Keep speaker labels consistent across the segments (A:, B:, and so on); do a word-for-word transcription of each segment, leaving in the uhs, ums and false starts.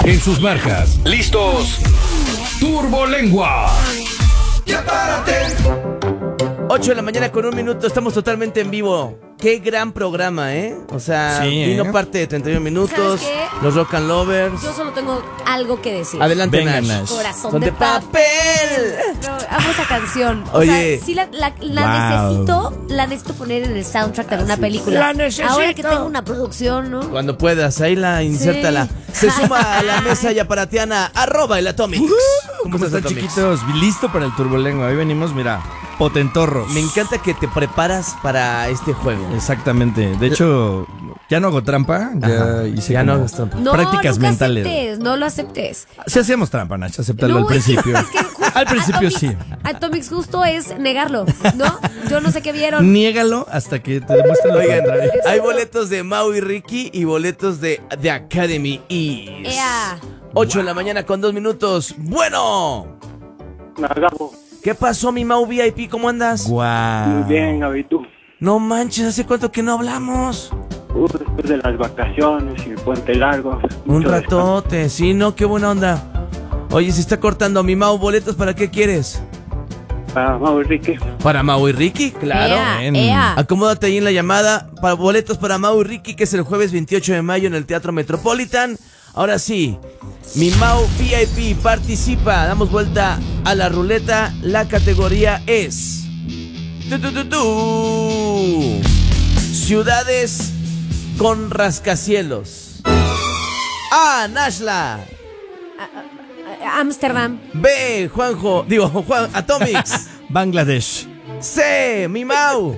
A: En sus marcas. ¿Listos? Turbolengua.
B: Ya párate.
C: ocho de la mañana con un minuto, estamos totalmente en vivo. Qué gran programa, ¿eh? O sea,
D: sí, ¿eh?
C: vino parte de treinta y uno minutos, los Rock and Lovers.
E: Yo solo tengo algo que decir.
C: Adelante,
D: Venga,
C: Nash.
D: Nash.
E: Corazón
C: Son
E: de,
C: de papel.
E: No, amo esa canción. O
C: Oye.
E: sea, sí la, la, la
D: Wow.
E: necesito, la necesito poner en el soundtrack de una película.
D: La necesito.
E: Ahora que tengo una producción, ¿no?
C: Cuando puedas, ahí la insértala. Se suma a la mesa yaparateana, arroba el Atomics.
D: ¿Cómo están,
C: Atomics?
D: chiquitos? Listo para el Turbolengua. Hoy venimos, mira, potentorros.
C: Me encanta que te preparas para este juego.
D: Exactamente. De hecho, ya no hago trampa. Ya
C: Ajá.
D: hice
C: Ya no
D: como
C: hagas trampa.
E: No,
D: prácticas
E: nunca
D: mentales.
E: aceptes, no lo aceptes.
D: Sí hacíamos trampa, Nacho. Aceptarlo
E: No,
D: al
E: es que-
D: principio.
E: es que justo
D: Al principio
E: Atomics-
D: sí.
E: Atomics justo es negarlo, ¿no? Yo no sé qué vieron.
D: Niégalo hasta que te demuestren lo
C: Oigan,
D: contrario.
C: hay boletos de Mau y Ricky y boletos de The Academy East.
E: Ea.
C: ocho de la mañana con dos minutos. Bueno.
F: Gabo,
C: ¿Qué pasó, mi Mau V I P? ¿Cómo andas?
D: Guau.
F: muy bien, Gaby, tú.
C: No manches, ¿hace cuánto que no hablamos?
F: Uh, después de las vacaciones y el puente largo.
C: Un
F: mucho
C: ratote, sí, ¿no? Qué buena onda. Oye, se está cortando mi Mau. ¿Boletos para qué quieres?
F: descanso. Para Mau Enrique.
C: ¿Para Mau y Ricky? Claro.
E: Ea,
D: Bien.
E: ea.
C: Acomódate ahí en la llamada para boletos para Mau y Ricky, que es el jueves veintiocho de mayo en el Teatro Metropolitan. Ahora sí, mi Mau V I P participa. Damos vuelta a la ruleta. La categoría es... Tu, tu, tu, tu. Ciudades con rascacielos. A. Nashla.
E: Ámsterdam.
C: B. Juanjo. Digo, Juan Atomics.
D: Bangladesh.
C: C. Mi Mau.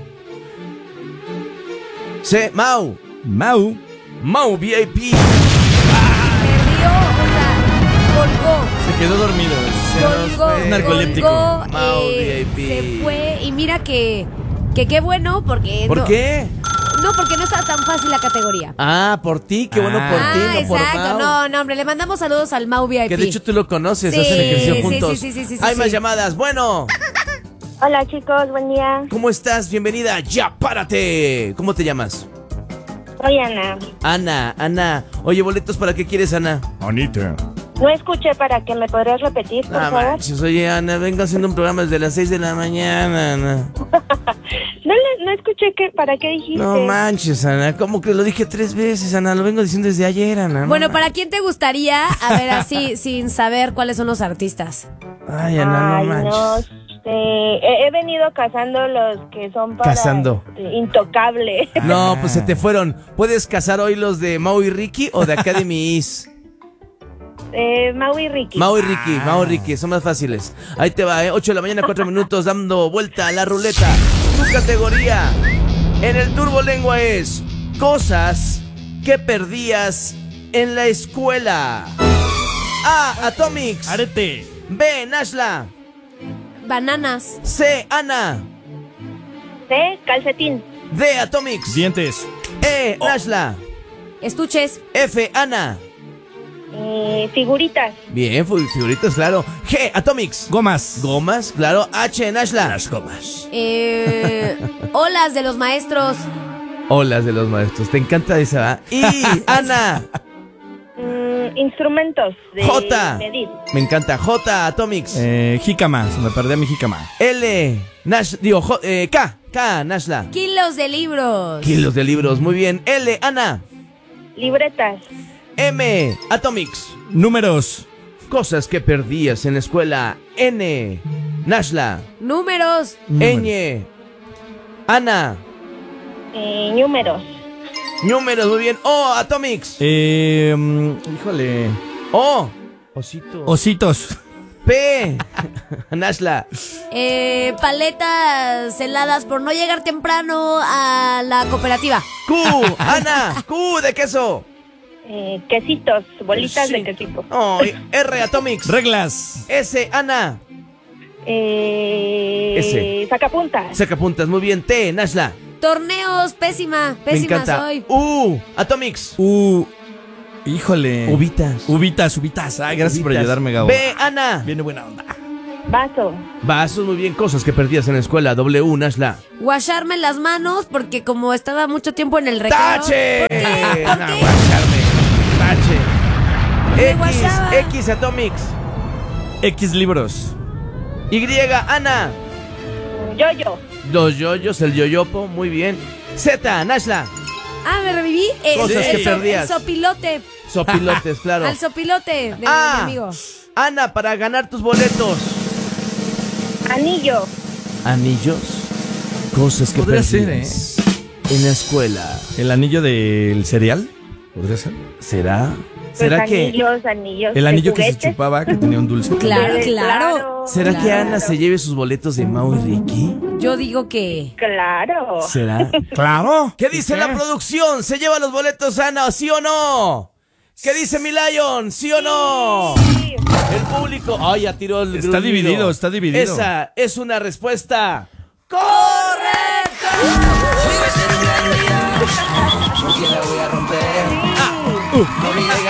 C: C. Mau.
D: Mau.
C: Mau V I P.
E: Perdió, o sea, colgó.
D: Se quedó dormido.
E: Colgó,
D: Un narcoléptico.
E: colgó,
C: Mau
E: eh,
C: V I P.
E: se fue y mira que que qué bueno porque
C: ¿Por
E: no,
C: qué?
E: no porque no está tan fácil la categoría.
C: Ah, por ti, qué bueno por
E: Ah,
C: ti, no por
E: exacto,
C: Mau.
E: no, no, hombre, le mandamos saludos al Mau V I P.
C: Que de hecho tú lo conoces,
E: Sí,
C: hacen ejercicio
E: sí,
C: juntos.
E: sí, sí, sí, sí,
C: Hay
E: sí.
C: más llamadas. Bueno,
G: Hola chicos, buen día.
C: ¿cómo estás? Bienvenida. Ya, párate. ¿Cómo te llamas?
G: Soy Ana.
C: Ana, Ana. Oye, ¿boletos para qué quieres, Ana?
D: Anita.
G: No escuché, para que me podrías repetir, por
C: No
G: favor.
C: manches, oye, Ana, vengo haciendo un programa desde las seis de la mañana, Ana.
G: No, le- no escuché que, para qué dijiste.
C: No manches, Ana. ¿Cómo que lo dije tres veces, Ana? Lo vengo diciendo desde ayer, Ana. No
E: Bueno,
C: ma-
E: ¿para quién te gustaría? A ver, así, sin saber cuáles son los artistas.
C: Ay, Ana,
G: Ay,
C: no manches.
G: no sé. He, he venido cazando los que son para
C: Cazando.
G: este, Intocable.
C: No, pues se te fueron. ¿Puedes cazar hoy los de Mau y Ricky o de Academy East?
G: eh, Mau y Ricky.
C: Mau y Ricky, Mau y Ricky, son más fáciles. Ahí te va, ¿eh? ocho de la mañana, cuatro minutos, dando vuelta a la ruleta. Tu categoría en el Turbolengua es cosas que perdías en la escuela. A. Atomics.
D: Arete.
C: B. Nashla.
E: Bananas.
C: C. Ana.
G: C, calcetín.
C: D. Atomics.
D: Dientes.
C: E. Nashla.
E: Estuches.
C: F. Ana.
G: Eh, figuritas.
C: Bien, fu- figuritas, claro. G. Atomics.
D: Gomas.
C: Gomas, claro. H. Nashla.
D: Las gomas.
E: Eh, olas de los maestros.
C: Olas de los maestros. Te encanta esa, ¿va? Y Ana.
G: Mm, instrumentos de
C: J.
G: medir.
C: Me encanta. J. Atomics.
D: Eh, jícama. Se me perdió mi jícama.
C: L. Nash. Digo, J- eh, K. K. Nashla.
E: Kilos de libros.
C: Kilos de libros. Muy bien. L. Ana.
G: Libretas.
C: M. Atomics.
D: Números.
C: Cosas que perdías en la escuela. N. Nashla.
E: Números.
C: Ñ. Ana.
G: Eh, números.
C: Números. Muy bien. O. Atomics.
D: Eh, mm, híjole.
C: O. Osito.
D: Ositos.
C: P. Nashla.
E: Eh, paletas heladas por no llegar temprano a la cooperativa.
C: Q. Ana. Q de queso.
G: Eh, quesitos. Bolitas
C: Sí.
G: de quesito.
C: Oh, R. Atomics.
D: Reglas.
C: S. Ana.
G: Eh,
C: Ese.
G: Sacapuntas.
C: Sacapuntas. Muy bien. T. Nashla.
E: Torneos, pésima.
C: Me
E: Pésima
C: encanta.
E: soy.
C: U. Atomics.
D: U. Híjole.
C: Uvitas.
D: Uvitas, uvitas. Ay, gracias por
C: Uvitas.
D: ayudarme, Gabo.
C: B. Ana.
D: Viene buena onda.
G: Vaso.
C: Vasos. Muy bien. Cosas que perdías en la escuela. W. Nashla.
E: Guacharme las manos porque como estaba mucho tiempo en el recreo.
C: ¡Tache!
E: ¿Por qué? ¿Por
C: No,
E: qué?
C: guacharme. Tache.
E: de
C: X,
E: guayaba.
C: X Atomics.
D: X libros.
C: Y, Ana.
G: Yo-yo.
C: Los yoyos, el yoyopo, muy bien. Z, Nashla.
E: Ah, me reviví. El,
C: Cosas
E: el
C: que
E: so-
C: perdías.
E: El sopilote.
C: Sopilotes, claro.
E: Al sopilote de,
C: Ah,
E: de mi amigo.
C: Ana, para ganar tus boletos.
G: Anillo.
C: Anillos. Cosas que
D: Podría ser,
C: perdías en la escuela.
D: ¿El anillo del cereal? ¿Podría ser?
C: ¿Será?
G: Pues
C: ¿Será que
G: anillos, anillos.
D: El
G: de
D: anillo que se
G: juguetes.
D: chupaba, que tenía un dulce.
E: Claro,
G: Pues,
E: claro.
C: ¿Será que
E: Claro.
C: Ana se lleve sus boletos de Mau y Ricky?
E: Yo digo que.
G: Claro.
C: ¿Será?
D: ¡Claro!
C: ¿Qué dice la producción? ¿Se lleva los boletos Ana, sí o no? ¿Qué dice mi Lion? ¿Sí o no?
G: Sí.
C: El público. Ay, ya tiró el
D: Está
C: gruñido.
D: dividido, está dividido.
C: Esa es una respuesta.
B: Porque la voy a romper. No digas